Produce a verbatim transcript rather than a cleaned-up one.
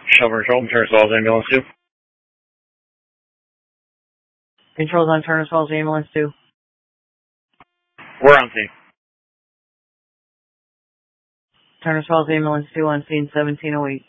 Shelburne Control, Turner's Falls Ambulance two. Controls on Turner's Falls Ambulance two. We're on scene. Turner's Falls Ambulance two on scene seventeen oh eight.